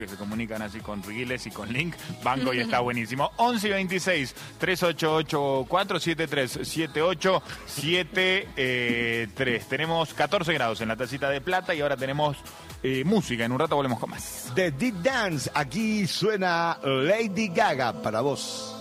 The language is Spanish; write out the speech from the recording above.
que se comunican así con Rigiles y con Link, banco y está buenísimo. 11 y 26 3884 737873. Tenemos 14 grados en la tacita de plata y ahora tenemos música. En un rato volvemos con más. The Deep Dance, aquí suena Lady Gaga para vos.